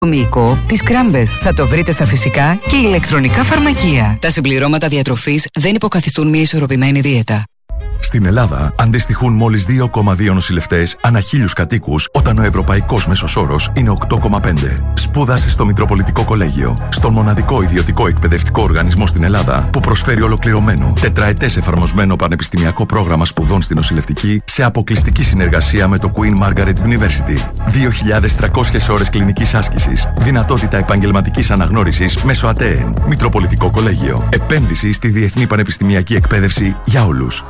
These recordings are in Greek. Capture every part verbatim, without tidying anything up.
Μυϊκό, τις κράμπες. Θα το βρείτε στα φυσικά και ηλεκτρονικά φαρμακεία. Τα συμπληρώματα διατροφής δεν υποκαθιστούν μια ισορροπημένη δίαιτα. Στην Ελλάδα αντιστοιχούν μόλις δύο κόμμα δύο νοσηλευτές ανά χίλιους κατοίκους, όταν ο ευρωπαϊκός μέσος όρος είναι οκτώ κόμμα πέντε. Σπούδασε στο Μητροπολιτικό Κολέγιο, στον μοναδικό ιδιωτικό εκπαιδευτικό οργανισμό στην Ελλάδα που προσφέρει ολοκληρωμένο, τετραετές εφαρμοσμένο πανεπιστημιακό πρόγραμμα σπουδών στην νοσηλευτική σε αποκλειστική συνεργασία με το Queen Margaret University. δύο χιλιάδες τριακόσιες ώρες κλινικής άσκησης, δυνατότητα επαγγελματικής αναγνώρισης μέσω ΑΤΕΕΝ. Μητροπολιτικό Κολέγιο. Επένδυση στη διεθνή πανεπιστημιακή εκπαίδευση για όλους.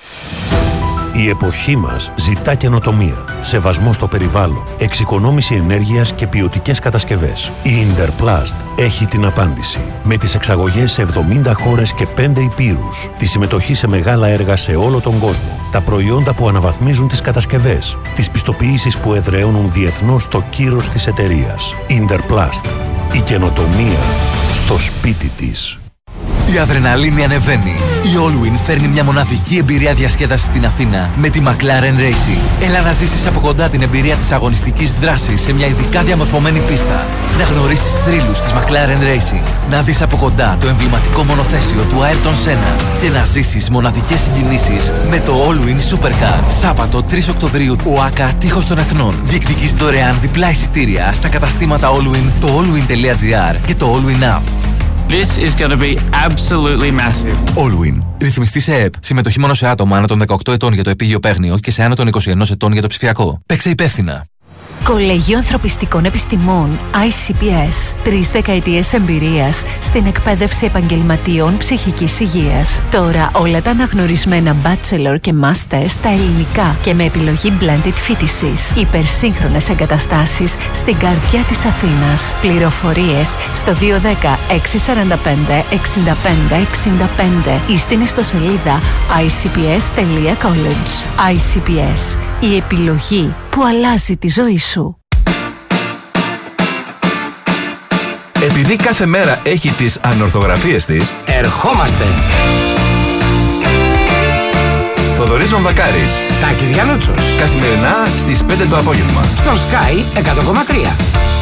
Η εποχή μας ζητά καινοτομία, σεβασμό στο περιβάλλον, εξοικονόμηση ενέργειας και ποιοτικές κατασκευές. Η Interplast έχει την απάντηση. Με τις εξαγωγές σε εβδομήντα χώρες και πέντε υπήρους, τη συμμετοχή σε μεγάλα έργα σε όλο τον κόσμο, τα προϊόντα που αναβαθμίζουν τις κατασκευές, τις πιστοποιήσεις που εδραιώνουν διεθνώς το κύρος της εταιρείας. Interplast. Η καινοτομία στο σπίτι της. Η αδρεναλίνη ανεβαίνει. Η Allwyn φέρνει μια μοναδική εμπειρία διασκέδασης στην Αθήνα με τη McLaren Racing. Έλα να ζήσεις από κοντά την εμπειρία της αγωνιστικής δράσης σε μια ειδικά διαμορφωμένη πίστα. Να γνωρίσεις θρύλους της McLaren Racing. Να δεις από κοντά το εμβληματικό μονοθέσιο του Ayrton Senna. Και να ζήσεις μοναδικές συγκινήσεις με το Allwyn Supercar. Σάββατο τρεις Οκτωβρίου, ΟΑΚΑ Τείχος των Εθνών. Διεκδικείς δωρεάν διπλά εισιτήρια στα καταστήματα Allwyn, το allwyn.gr και το Allwyn App. This is going to be absolutely massive. Allwyn. Ρυθμιστή σε ΕΕΠ. Συμμετοχή μόνο σε άτομα άνω των δεκαοκτώ ετών για το επίγειο παίγνιο και σε άνω των είκοσι ένα ετών για το ψηφιακό. Παίξε υπεύθυνα. Κολέγιο Ανθρωπιστικών Επιστημών άι σι πι ες. Τρεις δεκαετίες εμπειρίας στην εκπαίδευση επαγγελματιών ψυχικής υγείας. Τώρα όλα τα αναγνωρισμένα bachelor και master στα ελληνικά και με επιλογή blended φοιτησης. Υπερσύγχρονες εγκαταστάσεις στην καρδιά της Αθήνας. Πληροφορίες στο δύο ένα μηδέν έξι τέσσερα πέντε έξι πέντε έξι πέντε ή στην ιστοσελίδα άι σι πι ες τελεία college. άι σι πι ες. Η επιλογή που αλλάζει τη ζωή σου. Επειδή κάθε μέρα έχει τις ανορθογραφίες της, ερχόμαστε! Θοδωρής Βαμβακάρης, Τάκης Γιαννούτσος. Καθημερινά στις πέντε το απόγευμα. Στον Sky εκατό κόμμα τρία.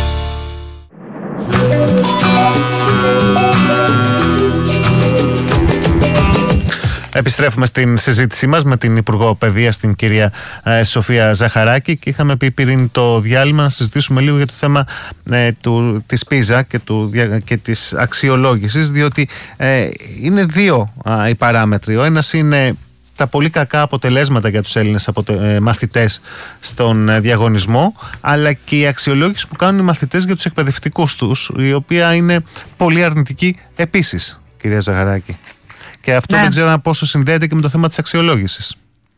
Επιστρέφουμε στην συζήτησή μας με την Υπουργό Παιδείας, την κυρία ε, Σοφία Ζαχαράκη, και είχαμε πει πριν το διάλειμμα να συζητήσουμε λίγο για το θέμα ε, του, της πίζα και, του, και της αξιολόγησης, διότι ε, είναι δύο α, οι παράμετροι. Ο ένας είναι τα πολύ κακά αποτελέσματα για τους Έλληνες αποτε, ε, μαθητές στον ε, διαγωνισμό, αλλά και η αξιολόγηση που κάνουν οι μαθητές για τους εκπαιδευτικούς τους, η οποία είναι πολύ αρνητική επίσης, κυρία Ζαχαράκη. Και αυτό ναι. δεν ξέρω πόσο συνδέεται και με το θέμα της αξιολόγησης.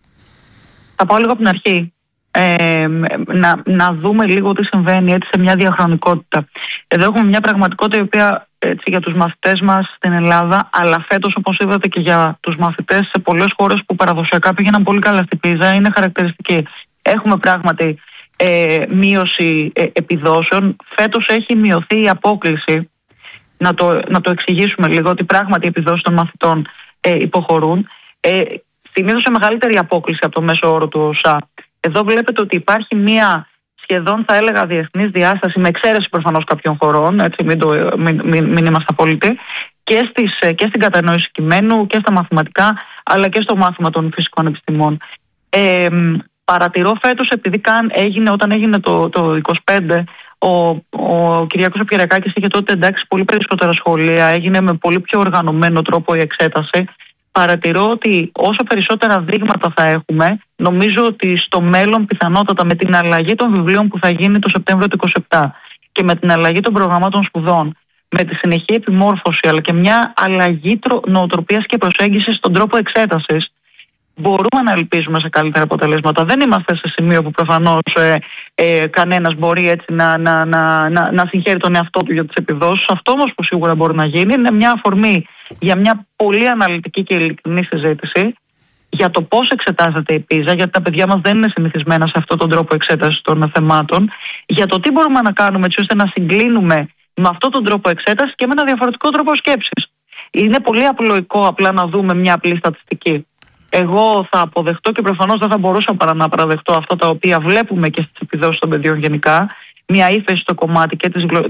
Θα πάω λίγο από την αρχή. Ε, να, να δούμε λίγο τι συμβαίνει έτσι, σε μια διαχρονικότητα. Εδώ έχουμε μια πραγματικότητα η οποία έτσι, για τους μαθητές μας στην Ελλάδα, αλλά φέτος, όπως είδατε, και για τους μαθητές σε πολλές χώρες που παραδοσιακά πήγαιναν πολύ καλά στην πίζα, είναι χαρακτηριστική. Έχουμε πράγματι ε, μείωση ε, επιδόσεων. Φέτος έχει μειωθεί η απόκλιση. Να το, να το εξηγήσουμε λίγο, ότι πράγματι οι επιδόσεις των μαθητών ε, υποχωρούν. Ε, Συνήθως σε μεγαλύτερη απόκλιση από το μέσο όρο του ΟΣΑ. Εδώ βλέπετε ότι υπάρχει μία σχεδόν, θα έλεγα, διεθνής διάσταση, με εξαίρεση προφανώς κάποιων χωρών, έτσι, μην, το, μην, μην, μην είμαστε απόλυτοι, και, στις, και στην κατανόηση κειμένου και στα μαθηματικά, αλλά και στο μάθημα των φυσικών επιστημών. Ε, παρατηρώ φέτος, επειδή καν έγινε, όταν έγινε το, το είκοσι πέντε, Ο, ο Κυριάκος Κυριακάκης είχε τότε εντάξει πολύ περισσότερα σχολεία, έγινε με πολύ πιο οργανωμένο τρόπο η εξέταση. Παρατηρώ ότι όσο περισσότερα δείγματα θα έχουμε, νομίζω ότι στο μέλλον πιθανότατα με την αλλαγή των βιβλίων που θα γίνει το Σεπτέμβριο του είκοσι επτά και με την αλλαγή των προγραμμάτων σπουδών, με τη συνεχή επιμόρφωση αλλά και μια αλλαγή νοοτροπίας και προσέγγισης στον τρόπο εξέτασης, μπορούμε να ελπίζουμε σε καλύτερα αποτελέσματα. Δεν είμαστε σε σημείο που προφανώς ε, ε, κανένας μπορεί έτσι να, να, να, να, να συγχαίρει τον εαυτό του για τις επιδόσεις. Αυτό όμως που σίγουρα μπορεί να γίνει είναι μια αφορμή για μια πολύ αναλυτική και ειλικρινή συζήτηση για το πώς εξετάζεται η πίζα, γιατί τα παιδιά μας δεν είναι συνηθισμένα σε αυτόν τον τρόπο εξέτασης των θεμάτων, για το τι μπορούμε να κάνουμε έτσι ώστε να συγκλίνουμε με αυτόν τον τρόπο εξέτασης και με ένα διαφορετικό τρόπο σκέψης. Είναι πολύ απλοϊκό απλά να δούμε μια απλή στατιστική. Εγώ θα αποδεχτώ και προφανώς δεν θα μπορούσα παρά να παραδεχτώ αυτά τα οποία βλέπουμε και στις επιδόσεις των παιδιών γενικά. μια ύφεση στο κομμάτι και της,